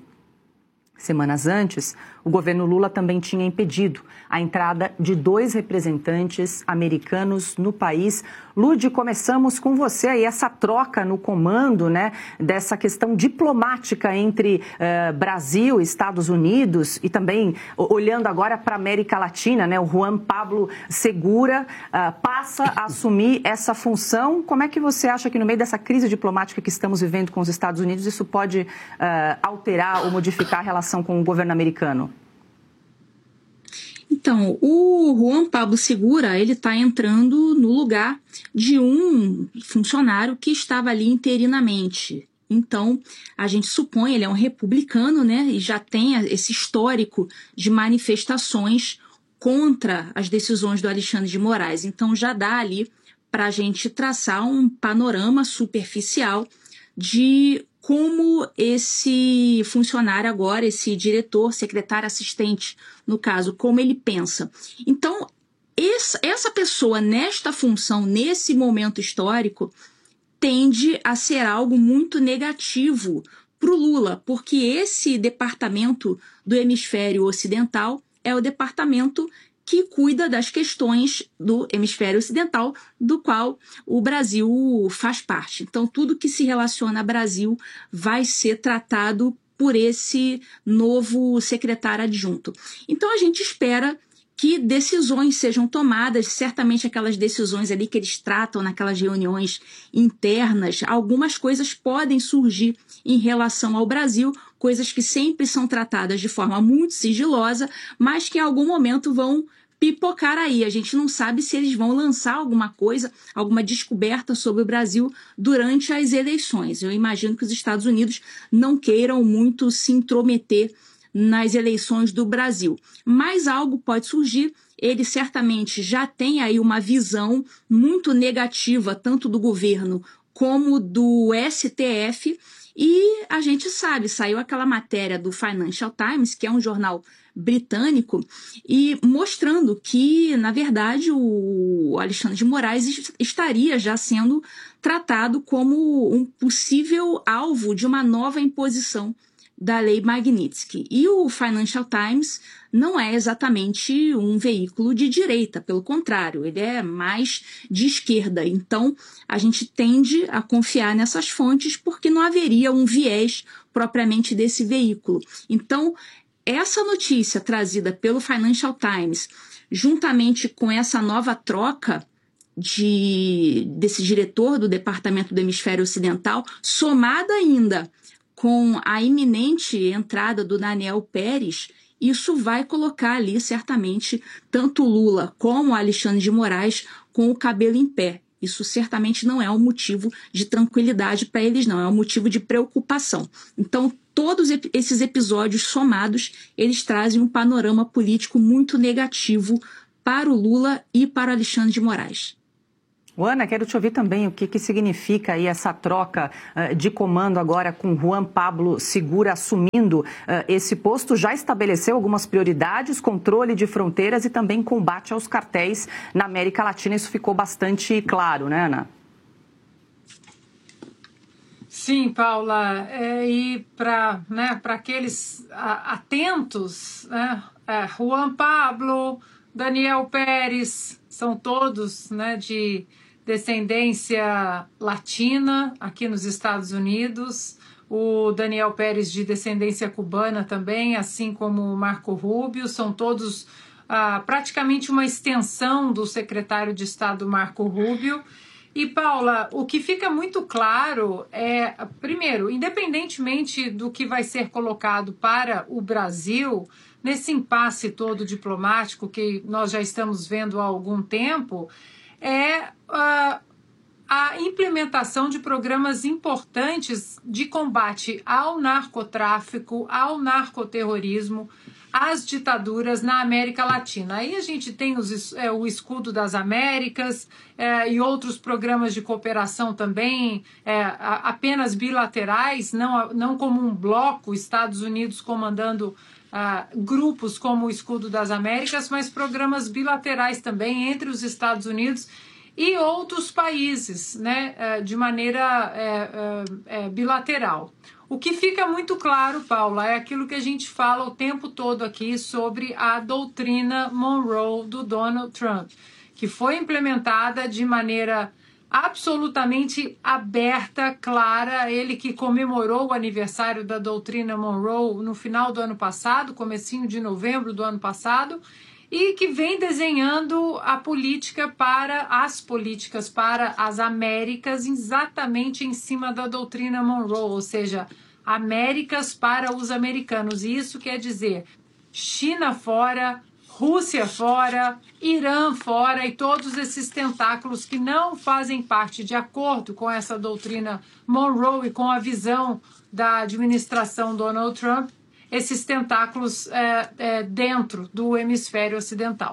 Semanas antes, o governo Lula também tinha impedido a entrada de 2 representantes americanos no país. Lude, começamos com você aí, essa troca no comando, né, dessa questão diplomática entre Brasil e Estados Unidos e também olhando agora para a América Latina, né, o Juan Pablo Segura passa a assumir essa função. Como é que você acha que no meio dessa crise diplomática que estamos vivendo com os Estados Unidos, isso pode alterar ou modificar a relação com o governo americano? Então, o Juan Pablo Segura, ele está entrando no lugar de um funcionário que estava ali interinamente. Então, a gente supõe, ele é um republicano, né, e já tem esse histórico de manifestações contra as decisões do Alexandre de Moraes. Então, já dá ali para a gente traçar um panorama superficial de como esse funcionário agora, esse diretor, secretário assistente, no caso, como ele pensa. Então, essa pessoa nesta função, nesse momento histórico, tende a ser algo muito negativo para o Lula, porque esse departamento do hemisfério ocidental é o departamento que cuida das questões do hemisfério ocidental, do qual o Brasil faz parte. Então, tudo que se relaciona a Brasil vai ser tratado por esse novo secretário adjunto. Então, a gente espera que decisões sejam tomadas, certamente aquelas decisões ali que eles tratam naquelas reuniões internas, algumas coisas podem surgir em relação ao Brasil, coisas que sempre são tratadas de forma muito sigilosa, mas que em algum momento vão pipocar aí. A gente não sabe se eles vão lançar alguma coisa, alguma descoberta sobre o Brasil durante as eleições. Eu imagino que os Estados Unidos não queiram muito se intrometer nas eleições do Brasil. Mas algo pode surgir. Ele certamente já tem aí uma visão muito negativa, tanto do governo como do STF, e a gente sabe, saiu aquela matéria do Financial Times, que é um jornal britânico, e mostrando que, na verdade, o Alexandre de Moraes estaria já sendo tratado como um possível alvo de uma nova imposição da lei Magnitsky. E o Financial Times não é exatamente um veículo de direita, pelo contrário, ele é mais de esquerda. Então, a gente tende a confiar nessas fontes porque não haveria um viés propriamente desse veículo. Então, essa notícia trazida pelo Financial Times, juntamente com essa nova troca desse diretor do Departamento do Hemisfério Ocidental, somada ainda com a iminente entrada do Daniel Pérez, isso vai colocar ali, certamente, tanto Lula como Alexandre de Moraes com o cabelo em pé. Isso certamente não é um motivo de tranquilidade para eles, não. É um motivo de preocupação. Então, todos esses episódios somados, eles trazem um panorama político muito negativo para o Lula e para o Alexandre de Moraes. Ana, quero te ouvir também o que significa aí essa troca de comando agora com Juan Pablo Segura assumindo esse posto. Já estabeleceu algumas prioridades, controle de fronteiras e também combate aos cartéis na América Latina. Isso ficou bastante claro, né, Ana? Sim, Paula. E para aqueles atentos, né, Juan Pablo, Daniel Pérez, são todos, né, de descendência latina aqui nos Estados Unidos, o Daniel Pérez de descendência cubana também, assim como o Marco Rubio, são todos praticamente uma extensão do secretário de Estado Marco Rubio. E, Paula, o que fica muito claro é, primeiro, independentemente do que vai ser colocado para o Brasil, nesse impasse todo diplomático que nós já estamos vendo há algum tempo, é a implementação de programas importantes de combate ao narcotráfico, ao narcoterrorismo, às ditaduras na América Latina. Aí a gente tem o Escudo das Américas e outros programas de cooperação também, apenas bilaterais, não como um bloco, Estados Unidos comandando grupos como o Escudo das Américas, mas programas bilaterais também entre os Estados Unidos e outros países, né, de maneira bilateral. O que fica muito claro, Paula, é aquilo que a gente fala o tempo todo aqui sobre a doutrina Monroe do Donald Trump, que foi implementada de maneira absolutamente aberta, clara. Ele que comemorou o aniversário da doutrina Monroe no final do ano passado, comecinho de novembro do ano passado, e que vem desenhando as políticas para as Américas exatamente em cima da doutrina Monroe, ou seja, Américas para os americanos. E isso quer dizer China fora, Rússia fora, Irã fora e todos esses tentáculos que não fazem parte, de acordo com essa doutrina Monroe e com a visão da administração Donald Trump, esses tentáculos dentro do hemisfério ocidental.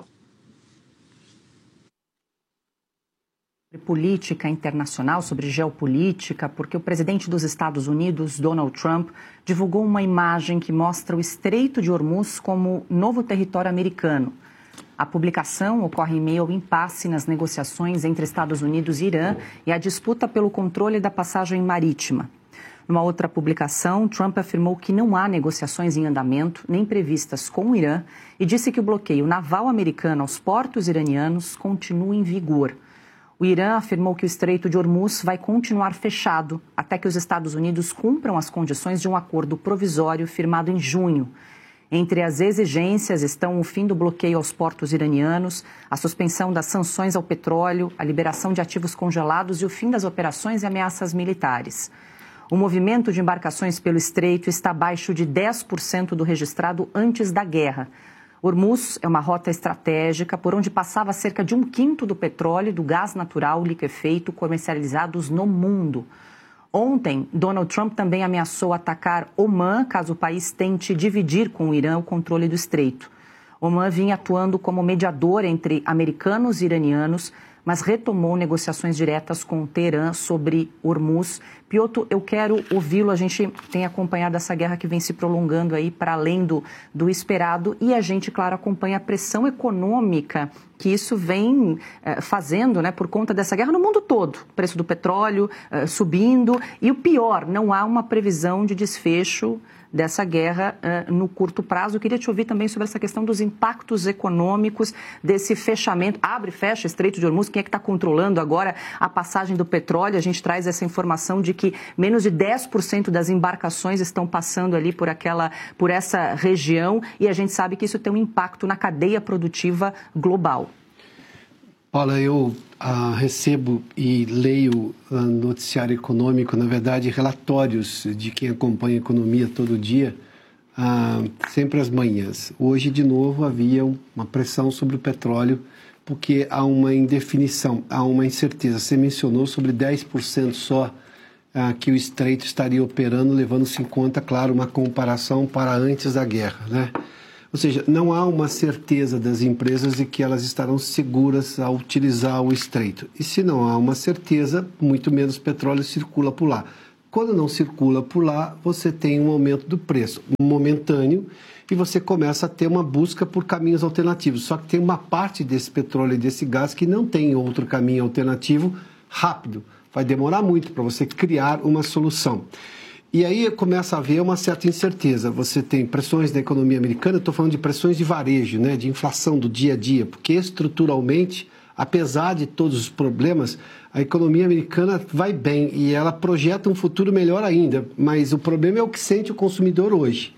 Política internacional, sobre geopolítica, porque o presidente dos Estados Unidos, Donald Trump, divulgou uma imagem que mostra o Estreito de Hormuz como novo território americano. A publicação ocorre em meio ao impasse nas negociações entre Estados Unidos e Irã e a disputa pelo controle da passagem marítima. Numa outra publicação, Trump afirmou que não há negociações em andamento, nem previstas com o Irã, e disse que o bloqueio naval americano aos portos iranianos continua em vigor. O Irã afirmou que o Estreito de Hormuz vai continuar fechado até que os Estados Unidos cumpram as condições de um acordo provisório firmado em junho. Entre as exigências estão o fim do bloqueio aos portos iranianos, a suspensão das sanções ao petróleo, a liberação de ativos congelados e o fim das operações e ameaças militares. O movimento de embarcações pelo Estreito está abaixo de 10% do registrado antes da guerra. Hormuz é uma rota estratégica por onde passava cerca de 1/5 do petróleo e do gás natural liquefeito comercializados no mundo. Ontem, Donald Trump também ameaçou atacar Omã caso o país tente dividir com o Irã o controle do estreito. Omã vinha atuando como mediador entre americanos e iranianos, mas retomou negociações diretas com Teherã sobre Hormuz. Piotr, eu quero ouvi-lo. A gente tem acompanhado essa guerra que vem se prolongando aí para além do esperado e a gente, claro, acompanha a pressão econômica que isso vem fazendo, né, por conta dessa guerra no mundo todo. O preço do petróleo subindo e o pior, não há uma previsão de desfecho dessa guerra no curto prazo. Eu queria te ouvir também sobre essa questão dos impactos econômicos desse fechamento. Abre e fecha o Estreito de Hormuz. Quem é que está controlando agora a passagem do petróleo? A gente traz essa informação de que menos de 10% das embarcações estão passando ali por essa região e a gente sabe que isso tem um impacto na cadeia produtiva global. Olha, eu recebo e leio noticiário econômico, na verdade, relatórios de quem acompanha a economia todo dia, sempre às manhãs. Hoje, de novo, havia uma pressão sobre o petróleo, porque há uma indefinição, há uma incerteza. Você mencionou sobre 10% só que o estreito estaria operando, levando-se em conta, claro, uma comparação para antes da guerra, né? Ou seja, não há uma certeza das empresas de que elas estarão seguras ao utilizar o estreito. E se não há uma certeza, muito menos petróleo circula por lá. Quando não circula por lá, você tem um aumento do preço momentâneo e você começa a ter uma busca por caminhos alternativos. Só que tem uma parte desse petróleo e desse gás que não tem outro caminho alternativo rápido. Vai demorar muito para você criar uma solução. E aí começa a haver uma certa incerteza. Você tem pressões da economia americana, estou falando de pressões de varejo, né, de inflação do dia a dia, porque estruturalmente, apesar de todos os problemas, a economia americana vai bem e ela projeta um futuro melhor ainda, mas o problema é o que sente o consumidor hoje.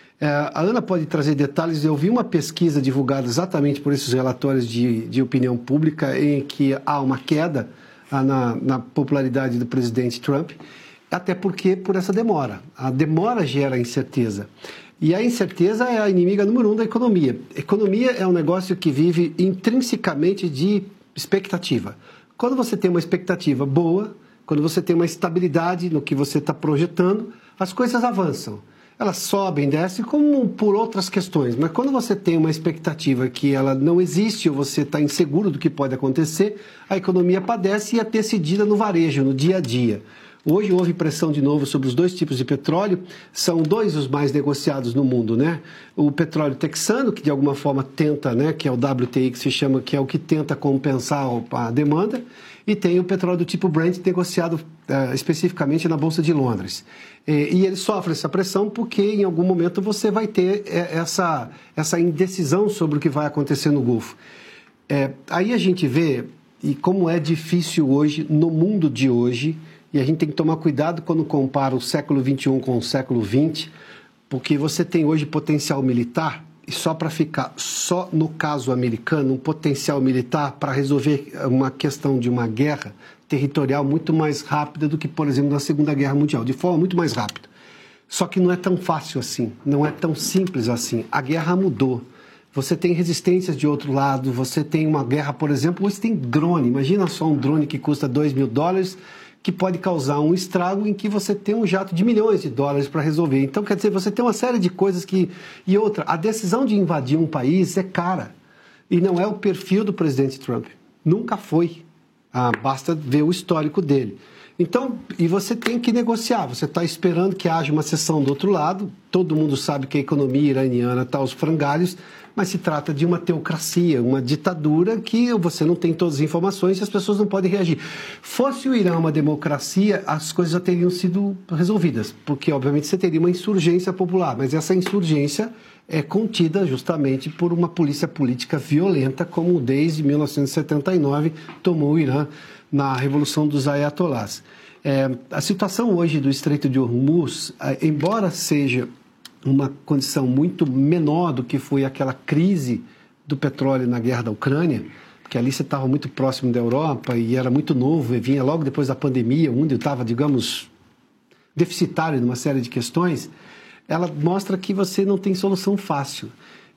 A Ana pode trazer detalhes. Eu vi uma pesquisa divulgada exatamente por esses relatórios de opinião pública em que há uma queda na popularidade do presidente Trump, até porque por essa demora. A demora gera incerteza. E a incerteza é a inimiga número 1 da economia. Economia é um negócio que vive intrinsecamente de expectativa. Quando você tem uma expectativa boa, quando você tem uma estabilidade no que você está projetando, as coisas avançam. Elas sobem, descem, como por outras questões. Mas quando você tem uma expectativa que ela não existe ou você está inseguro do que pode acontecer, a economia padece e é decidida no varejo, no dia a dia. Hoje houve pressão de novo sobre os dois tipos de petróleo, são dois os mais negociados no mundo, né? O petróleo texano, que de alguma forma tenta, né, que é o WTI, que se chama, que é o que tenta compensar a demanda, e tem o petróleo do tipo Brent negociado especificamente na Bolsa de Londres. E ele sofre essa pressão porque em algum momento você vai ter essa indecisão sobre o que vai acontecer no Golfo. Aí a gente vê e como é difícil hoje, no mundo de hoje, e a gente tem que tomar cuidado quando compara o século XXI com o século XX, porque você tem hoje potencial militar, e só para ficar só no caso americano, um potencial militar para resolver uma questão de uma guerra territorial muito mais rápida do que, por exemplo, na Segunda Guerra Mundial, de forma muito mais rápida. Só que não é tão fácil assim, não é tão simples assim. A guerra mudou. Você tem resistências de outro lado, você tem uma guerra, por exemplo, você tem drone. Imagina só um drone que custa $2.000, que pode causar um estrago em que você tem um jato de milhões de dólares para resolver. Então, quer dizer, você tem uma série de coisas que... E outra, a decisão de invadir um país é cara. E não é o perfil do presidente Trump. Nunca foi. Basta ver o histórico dele. Então, e você tem que negociar. Você está esperando que haja uma cessão do outro lado. Todo mundo sabe que a economia iraniana está aos frangalhos, mas se trata de uma teocracia, uma ditadura que você não tem todas as informações e as pessoas não podem reagir. Fosse o Irã uma democracia, as coisas já teriam sido resolvidas, porque obviamente você teria uma insurgência popular, mas essa insurgência é contida justamente por uma polícia política violenta, como desde 1979 tomou o Irã na Revolução dos Ayatollahs. A situação hoje do Estreito de Hormuz, embora seja uma condição muito menor do que foi aquela crise do petróleo na guerra da Ucrânia, porque ali você estava muito próximo da Europa e era muito novo, e vinha logo depois da pandemia, onde estava, digamos, deficitário numa série de questões, ela mostra que você não tem solução fácil.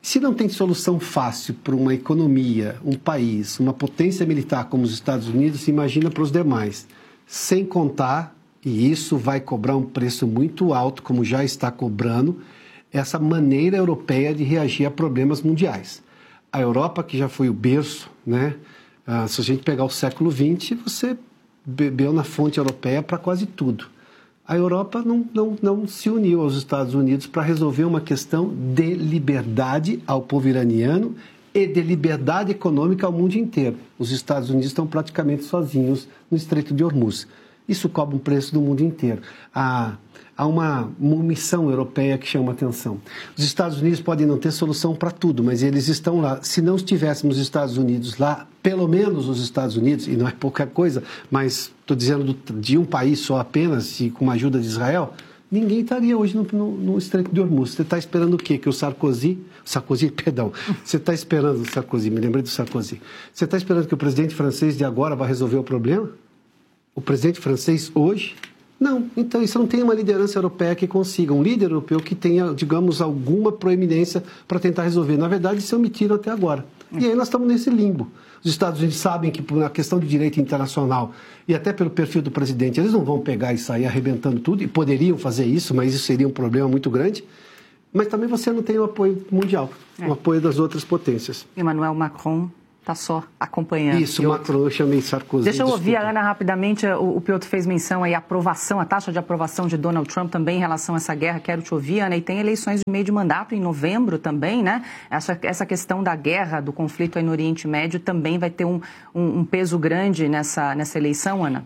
Se não tem solução fácil para uma economia, um país, uma potência militar como os Estados Unidos, se imagina para os demais. Sem contar, e isso vai cobrar um preço muito alto, como já está cobrando, essa maneira europeia de reagir a problemas mundiais. A Europa, que já foi o berço, né? Se a gente pegar o século XX, você bebeu na fonte europeia para quase tudo. A Europa não se uniu aos Estados Unidos para resolver uma questão de liberdade ao povo iraniano e de liberdade econômica ao mundo inteiro. Os Estados Unidos estão praticamente sozinhos no Estreito de Hormuz. Isso cobra um preço do mundo inteiro. Há uma missão europeia que chama atenção. Os Estados Unidos podem não ter solução para tudo, mas eles estão lá. Se não tivéssemos os Estados Unidos lá, pelo menos os Estados Unidos, e não é pouca coisa, mas estou dizendo de um país só apenas, e com a ajuda de Israel, ninguém estaria hoje no Estreito de Hormuz. Você está esperando o quê? Que o Sarkozy, você está esperando o Sarkozy, me lembrei do Sarkozy. Você está esperando que o presidente francês de agora vai resolver o problema? O presidente francês hoje? Não. Então, isso não tem uma liderança europeia que consiga, um líder europeu que tenha, digamos, alguma proeminência para tentar resolver. Na verdade, se omitiram até agora. E aí nós estamos nesse limbo. Os Estados Unidos sabem que, por uma questão de direito internacional e até pelo perfil do presidente, eles não vão pegar e sair arrebentando tudo, e poderiam fazer isso, mas isso seria um problema muito grande. Mas também você não tem o apoio mundial, o apoio das outras potências. Emmanuel Macron está só acompanhando. Isso, Macron, eu chamei Sarkozy. Deixa eu ouvir a Ana rapidamente. O Piotr fez menção aí, a taxa de aprovação de Donald Trump também em relação a essa guerra. Quero te ouvir, Ana. E tem eleições de meio de mandato em novembro também, né? Essa questão da guerra, do conflito aí no Oriente Médio também vai ter um peso grande nessa eleição, Ana?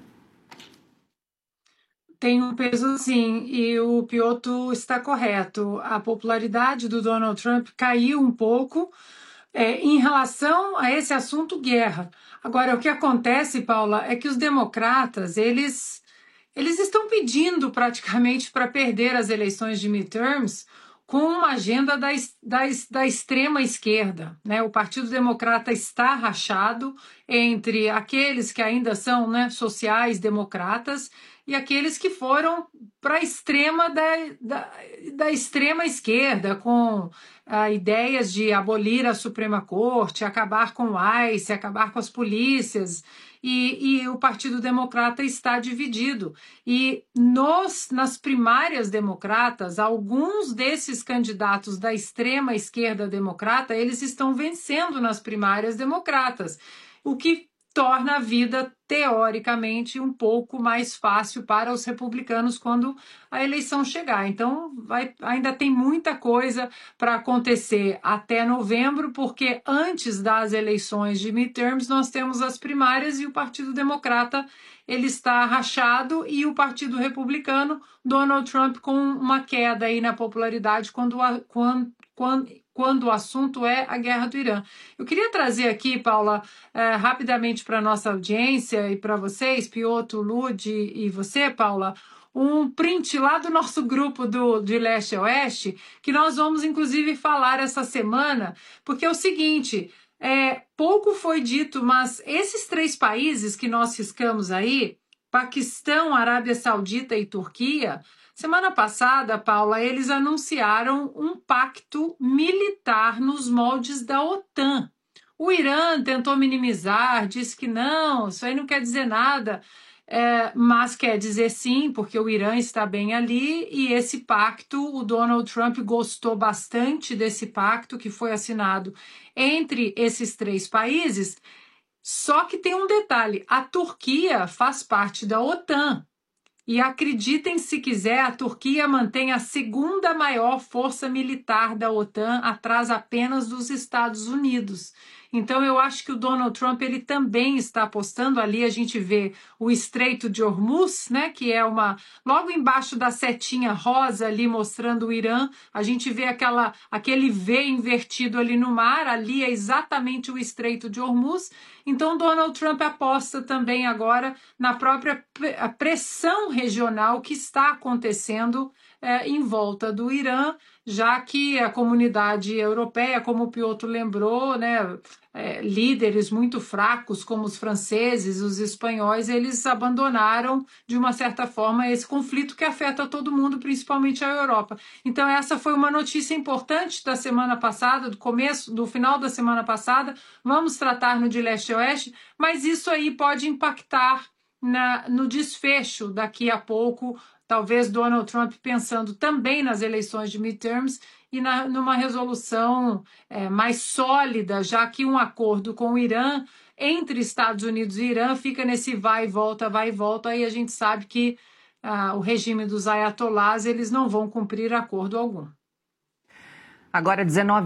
Tem um peso, sim, e o Piotr está correto. A popularidade do Donald Trump caiu um pouco em relação a esse assunto guerra. Agora, o que acontece, Paula, é que os democratas, eles estão pedindo praticamente para perder as eleições de midterms com uma agenda da extrema esquerda, né? O Partido Democrata está rachado entre aqueles que ainda são, né, sociais-democratas e aqueles que foram para a extrema da extrema esquerda, com ideias de abolir a Suprema Corte, acabar com o ICE, acabar com as polícias, e o Partido Democrata está dividido. E nas primárias democratas, alguns desses candidatos da extrema esquerda democrata, eles estão vencendo nas primárias democratas, o que torna a vida, teoricamente, um pouco mais fácil para os republicanos quando a eleição chegar. Então, ainda tem muita coisa para acontecer até novembro, porque antes das eleições de midterms nós temos as primárias e o Partido Democrata ele está rachado e o Partido Republicano, Donald Trump, com uma queda aí na popularidade quando o assunto é a guerra do Irã. Eu queria trazer aqui, Paula, rapidamente para a nossa audiência e para vocês, Piotr, Lud e você, Paula, um print lá do nosso grupo de Leste a Oeste, que nós vamos, inclusive, falar essa semana, porque é o seguinte, pouco foi dito, mas esses 3 países que nós riscamos aí, Paquistão, Arábia Saudita e Turquia, semana passada, Paula, eles anunciaram um pacto militar nos moldes da OTAN. O Irã tentou minimizar, disse que não, isso aí não quer dizer nada, mas quer dizer sim, porque o Irã está bem ali e esse pacto, o Donald Trump gostou bastante desse pacto que foi assinado entre esses 3 países, só que tem um detalhe, a Turquia faz parte da OTAN. E acreditem se quiser, a Turquia mantém a 2ª maior força militar da OTAN, atrás apenas dos Estados Unidos. Então eu acho que o Donald Trump ele também está apostando ali, a gente vê o Estreito de Hormuz, né, que é logo embaixo da setinha rosa ali mostrando o Irã, a gente vê aquele V invertido ali no mar, ali é exatamente o Estreito de Hormuz. Então Donald Trump aposta também agora na própria pressão regional que está acontecendo em volta do Irã, já que a comunidade europeia, como o Piotr lembrou, né, líderes muito fracos, como os franceses, os espanhóis, eles abandonaram, de uma certa forma, esse conflito que afeta todo mundo, principalmente a Europa. Então, essa foi uma notícia importante da semana passada, do final da semana passada. Vamos tratar no de leste a oeste, mas isso aí pode impactar no desfecho daqui a pouco, talvez Donald Trump pensando também nas eleições de midterms e numa resolução mais sólida, já que um acordo com o Irã, entre Estados Unidos e Irã, fica nesse vai e volta, aí a gente sabe que o regime dos ayatolás, eles não vão cumprir acordo algum. Agora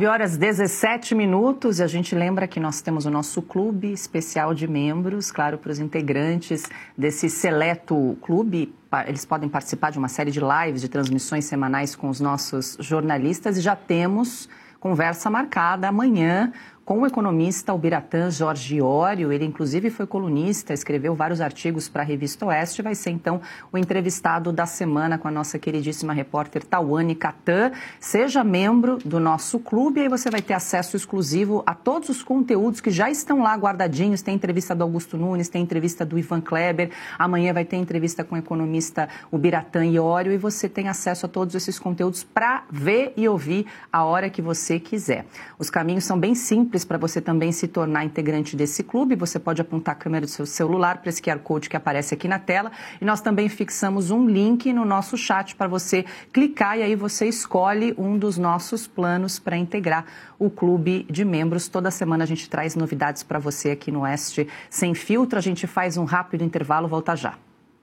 19h17 e a gente lembra que nós temos o nosso clube especial de membros, claro, para os integrantes desse seleto clube. Eles podem participar de uma série de lives, de transmissões semanais com os nossos jornalistas e já temos conversa marcada amanhã com o economista Ubiratã Jorge Iorio. Ele, inclusive, foi colunista, escreveu vários artigos para a Revista Oeste. Vai ser, então, o entrevistado da semana com a nossa queridíssima repórter Tawane Catan. Seja membro do nosso clube e aí você vai ter acesso exclusivo a todos os conteúdos que já estão lá guardadinhos. Tem entrevista do Augusto Nunes, tem entrevista do Ivan Kleber. Amanhã vai ter entrevista com o economista Ubiratã Iorio e você tem acesso a todos esses conteúdos para ver e ouvir a hora que você quiser. Os caminhos são bem simples para você também se tornar integrante desse clube. Você pode apontar a câmera do seu celular para esse QR Code que aparece aqui na tela e nós também fixamos um link no nosso chat para você clicar e aí você escolhe um dos nossos planos para integrar o clube de membros. Toda semana a gente traz novidades para você aqui no Oeste Sem Filtro. A gente faz um rápido intervalo, volta já.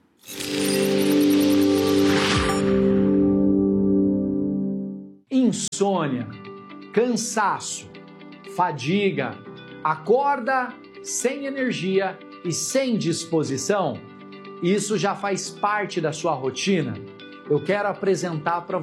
Insônia, cansaço, fadiga, acorda sem energia e sem disposição? Isso já faz parte da sua rotina? Eu quero apresentar para